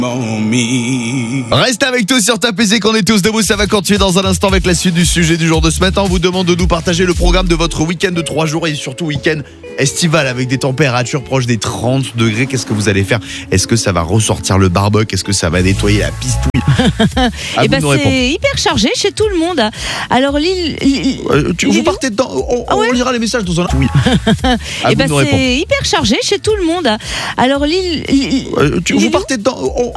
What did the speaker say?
Reste avec tous sur ta PC qu'on est tous debout, ça va continuer dans un instant avec la suite du sujet du jour de ce matin. On vous demande de nous partager le programme de votre week-end de 3 jours et surtout week-end estival avec des températures proches des 30 degrés. Qu'est-ce que vous allez faire? Est-ce que ça va ressortir le barbecue? Est-ce que ça va nettoyer la pistouille? Et c'est hyper chargé chez tout le monde. Alors vous partez dedans, on lira les messages dans un oui. Et c'est hyper chargé chez tout le monde. Alors vous partez dedans,